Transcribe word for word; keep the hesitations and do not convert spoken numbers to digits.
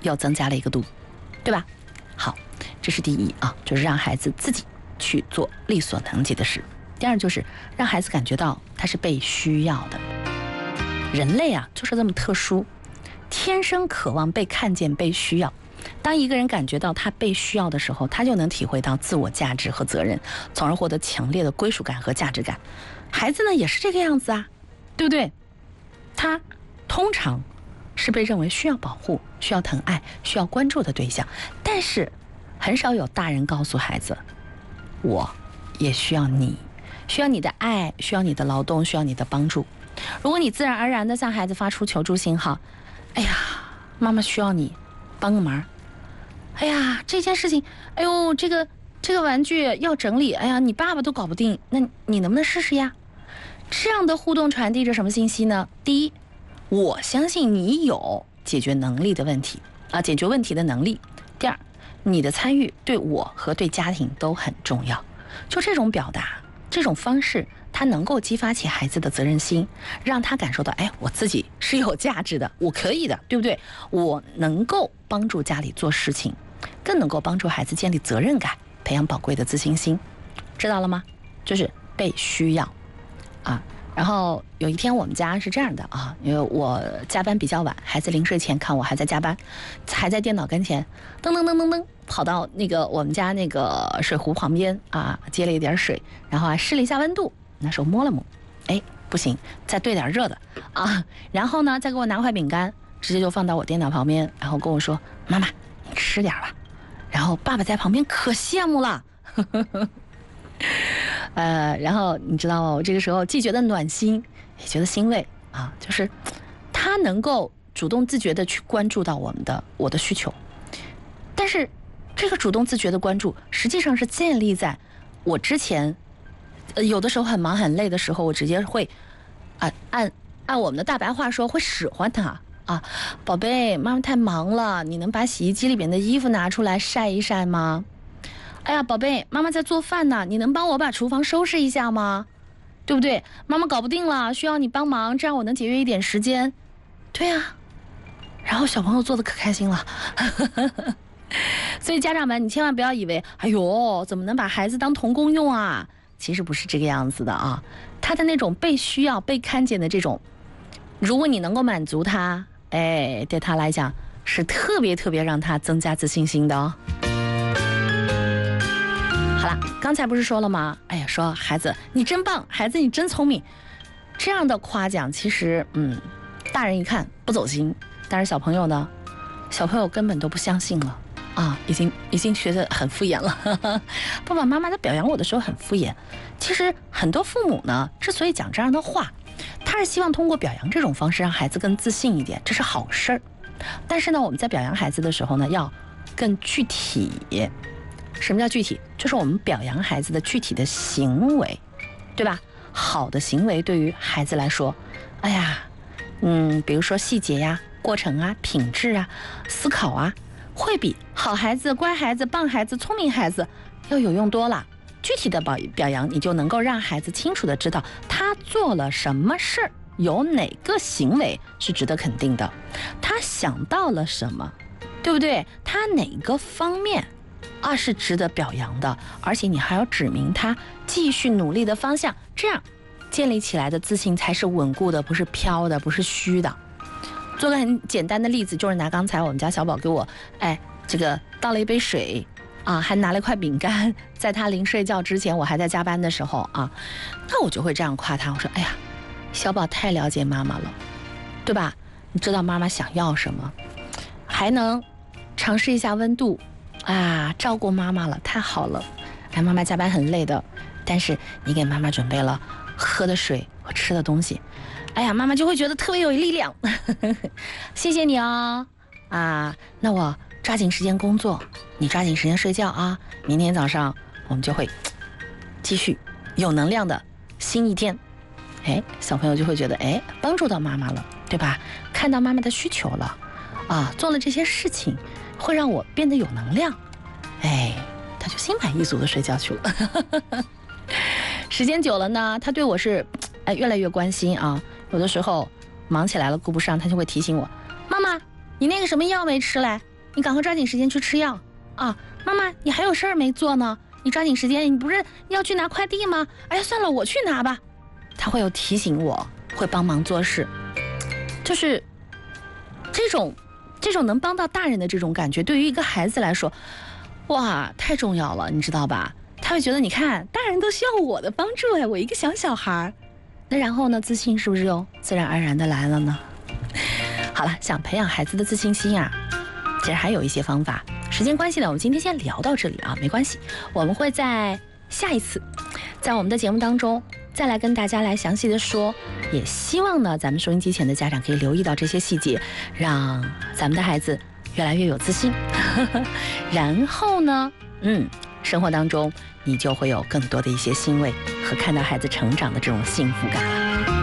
又增加了一个度，对吧？好，这是第一啊，就是让孩子自己去做力所能及的事。第二就是让孩子感觉到他是被需要的。人类啊就是这么特殊，天生渴望被看见、被需要。当一个人感觉到他被需要的时候，他就能体会到自我价值和责任，从而获得强烈的归属感和价值感。孩子呢也是这个样子啊，对不对？他通常是被认为需要保护、需要疼爱、需要关注的对象，但是很少有大人告诉孩子，我也需要你，需要你的爱，需要你的劳动，需要你的帮助。如果你自然而然地向孩子发出求助信号，哎呀，妈妈需要你帮个忙，哎呀，这件事情，哎呦，这个这个玩具要整理，哎呀，你爸爸都搞不定，那你能不能试试呀？这样的互动传递着什么信息呢？第一，我相信你有解决能力的问题啊，解决问题的能力。第二，你的参与对我和对家庭都很重要。就这种表达，这种方式，它能够激发起孩子的责任心，让他感受到，哎，我自己是有价值的，我可以的，对不对？我能够帮助家里做事情，更能够帮助孩子建立责任感，培养宝贵的自信心。知道了吗？就是被需要啊。然后有一天我们家是这样的啊，因为我加班比较晚，孩子临睡前看我还在加班，还在电脑跟前，噔噔噔噔噔跑到那个我们家那个水壶旁边啊，接了一点水，然后啊试了一下温度，拿手摸了摸，哎，不行，再兑点热的啊，然后呢再给我拿块饼干，直接就放到我电脑旁边，然后跟我说，妈妈你吃点吧。然后爸爸在旁边可羡慕了呃，然后你知道吗？我这个时候既觉得暖心，也觉得欣慰啊，就是他能够主动自觉的去关注到我们的我的需求，但是这个主动自觉的关注，实际上是建立在我之前，呃，有的时候很忙很累的时候，我直接会啊按按我们的大白话说，会使唤他啊，宝贝，妈妈太忙了，你能把洗衣机里面的衣服拿出来晒一晒吗？哎呀，宝贝，妈妈在做饭呢，你能帮我把厨房收拾一下吗？对不对？妈妈搞不定了，需要你帮忙，这样我能节约一点时间。对呀、啊，然后小朋友做的可开心了。所以家长们，你千万不要以为，哎呦，怎么能把孩子当童工用啊？其实不是这个样子的啊。他的那种被需要、被看见的这种，如果你能够满足他，哎，对他来讲是特别特别让他增加自信心的哦。好了，刚才不是说了吗？哎呀，说孩子你真棒，孩子你真聪明，这样的夸奖其实，嗯，大人一看不走心，但是小朋友呢，小朋友根本都不相信了啊，已经已经觉得很敷衍了。爸爸妈妈在表扬我的时候很敷衍。其实很多父母呢，之所以讲这样的话，他是希望通过表扬这种方式让孩子更自信一点，这是好事儿。但是呢，我们在表扬孩子的时候呢，要更具体。什么叫具体？就是我们表扬孩子的具体的行为，对吧？好的行为对于孩子来说，哎呀，嗯，比如说细节呀、过程啊、品质啊、思考啊，会比好孩子、乖孩子、棒孩子、聪明孩子要有用多了。具体的表表扬，你就能够让孩子清楚的知道他做了什么事儿，有哪个行为是值得肯定的，他想到了什么，对不对？他哪个方面啊是值得表扬的，而且你还要指明他继续努力的方向，这样建立起来的自信才是稳固的，不是飘的，不是虚的。做个很简单的例子，就是拿刚才我们家小宝给我，哎，这个倒了一杯水啊，还拿了一块饼干，在他临睡觉之前，我还在加班的时候啊，那我就会这样夸他，我说，哎呀，小宝太了解妈妈了，对吧？你知道妈妈想要什么，还能尝试一下温度啊，照顾妈妈了，太好了。哎，妈妈加班很累的，但是你给妈妈准备了喝的水和吃的东西，哎呀，妈妈就会觉得特别有力量。谢谢你哦，啊，那我抓紧时间工作，你抓紧时间睡觉啊，明天早上我们就会继续有能量的新一天。哎，小朋友就会觉得，哎，帮助到妈妈了，对吧？看到妈妈的需求了，啊，做了这些事情会让我变得有能量，哎，他就心满意足的睡觉去了。时间久了呢，他对我是哎越来越关心啊，有的时候忙起来了顾不上，他就会提醒我，妈妈你那个什么药没吃嘞你赶快抓紧时间去吃药啊！妈妈，你还有事儿没做呢，你抓紧时间，你不是要去拿快递吗？哎呀，算了，我去拿吧。他会有提醒我，会帮忙做事，就是这种这种能帮到大人的这种感觉，对于一个孩子来说，哇，太重要了，你知道吧？他会觉得，你看，大人都需要我的帮助哎，我一个小小孩，那然后呢，自信是不是又自然而然的来了呢？好了，想培养孩子的自信心啊，其实还有一些方法。时间关系呢，我们今天先聊到这里啊，没关系，我们会在下一次，在我们的节目当中再来跟大家来详细的说。也希望呢，咱们收音机前的家长可以留意到这些细节，让咱们的孩子越来越有自信。然后呢，嗯，生活当中你就会有更多的一些欣慰和看到孩子成长的这种幸福感了。